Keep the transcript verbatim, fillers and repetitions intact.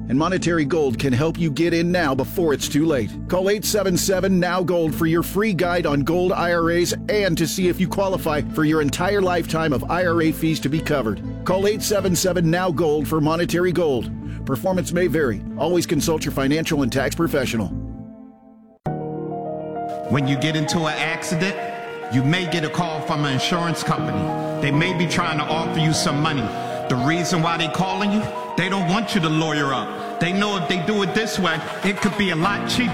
and Monetary Gold can help you get in now before it's too late. Call eight seven seven, N O W Gold for your free guide on gold I R As and to see if you qualify for your entire lifetime of I R A fees to be covered. Call eight seven seven, N O W Gold for Monetary Gold. Performance may vary. Always consult your financial and tax professional. When you get into an accident, you may get a call from an insurance company. They may be trying to offer you some money. The reason why they calling you, they don't want you to lawyer up. They know if they do it this way, it could be a lot cheaper.